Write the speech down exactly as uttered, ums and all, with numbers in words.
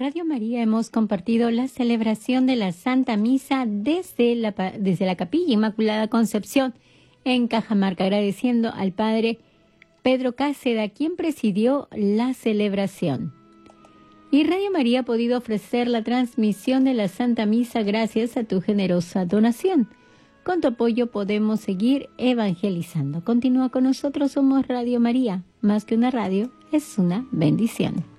Radio María hemos compartido la celebración de la Santa Misa desde la, desde la Capilla Inmaculada Concepción en Cajamarca, agradeciendo al Padre Pedro Cáceda, quien presidió la celebración. Y Radio María ha podido ofrecer la transmisión de la Santa Misa gracias a tu generosa donación. Con tu apoyo podemos seguir evangelizando. Continúa con nosotros, somos Radio María. Más que una radio, es una bendición.